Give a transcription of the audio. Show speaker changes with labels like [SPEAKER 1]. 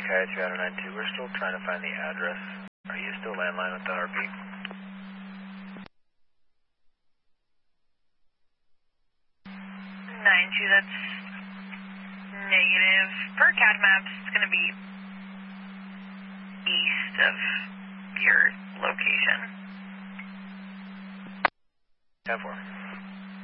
[SPEAKER 1] Okay, 392. We're still trying to find the address. Are you still landline with the heartbeat?
[SPEAKER 2] 92, that's negative. Per CAD maps, it's going to be east of your location.
[SPEAKER 1] 10-4.